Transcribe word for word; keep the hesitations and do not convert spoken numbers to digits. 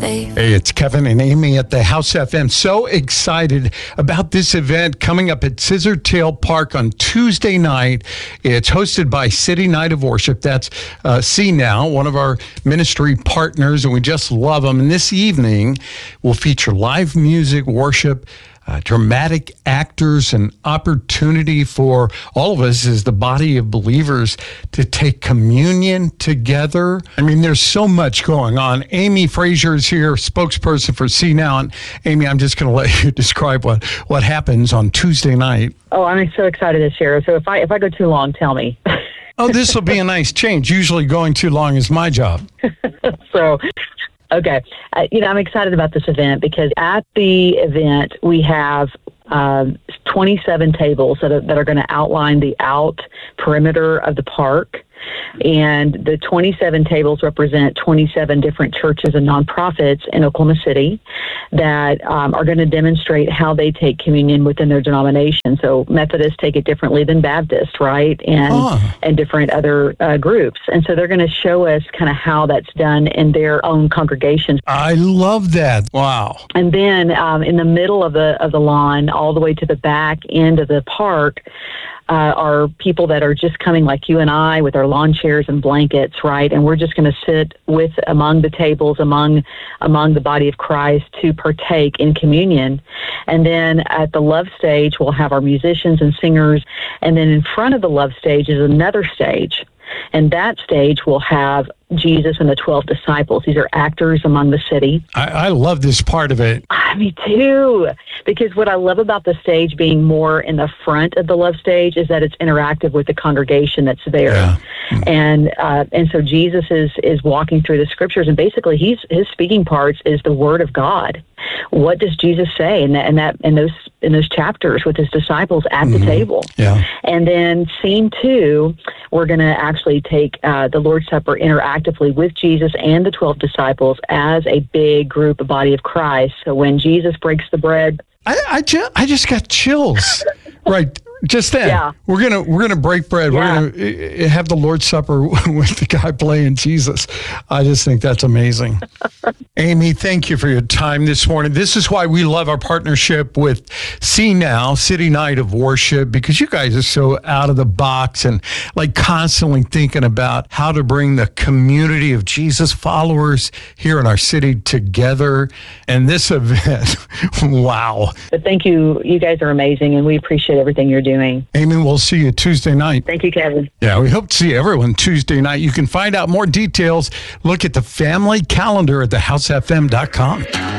faith. Hey, it's Kevin and Amy at the House F M. So excited about this event coming up at Scissortail Park on Tuesday night. It's hosted by City Night of Worship. That's uh, See Now, one of our ministry partners, and we just love them. And this evening will feature live music, worship, Uh, dramatic actors, and opportunity for all of us as the body of believers to take communion together. I mean, there's so much going on. Amy Frazier is here, spokesperson for See Now. And Amy, I'm just going to let you describe what, what happens on Tuesday night. Oh, I'm so excited to share. So if I if I go too long, tell me. Oh, this will be a nice change. Usually going too long is my job. so... Okay. Uh, you know, I'm excited about this event because at the event we have um, twenty-seven tables that are, that are going to outline the out perimeter of the park. And the twenty-seven tables represent twenty-seven different churches and nonprofits in Oklahoma City that um, are going to demonstrate how they take communion within their denomination. So Methodists take it differently than Baptists, right? And oh. and different other uh, groups. And so they're going to show us kind of how that's done in their own congregations. I love that. Wow. And then um, in the middle of the of the lawn, all the way to the back end of the park, Uh, are people that are just coming like you and I with our lawn chairs and blankets, right? And we're just going to sit with among the tables, among among the body of Christ to partake in communion. And then at the love stage, we'll have our musicians and singers. And then in front of the love stage is another stage. And that stage will have Jesus and the twelve disciples. These are actors among the city. I, I love this part of it. Ah, me too. Because what I love about the stage being more in the front of the love stage is that it's interactive with the congregation that's there. Yeah. And uh, and so Jesus is is walking through the scriptures, and basically he's his speaking parts is the word of God. What does Jesus say in that in that in those in those chapters with his disciples at mm-hmm. the table? Yeah. And then scene two, we're going to actually take uh, the Lord's Supper interactively with Jesus and the twelve disciples as a big group, a body of Christ. So when Jesus breaks the bread, I I, ju- I just got chills, right? Just then, yeah. we're gonna we're gonna break bread. Yeah. We're gonna have the Lord's Supper with the guy playing Jesus. I just think that's amazing. Amy, thank you for your time this morning. This is why we love our partnership with See Now, City Night of Worship, because you guys are so out of the box and like constantly thinking about how to bring the community of Jesus followers here in our city together. And this event, wow. But thank you. You guys are amazing, and we appreciate everything you're doing. Amy, we'll see you Tuesday night. Thank you, Kevin. Yeah, we hope to see everyone Tuesday night. You can find out more details. Look at the family calendar at the house f m dot com.